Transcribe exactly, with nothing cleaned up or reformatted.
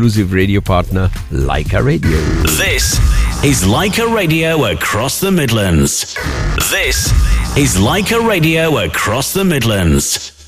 exclusive radio partner, Leica Radio. This is Leica Radio across the Midlands. This is Leica Radio across the Midlands.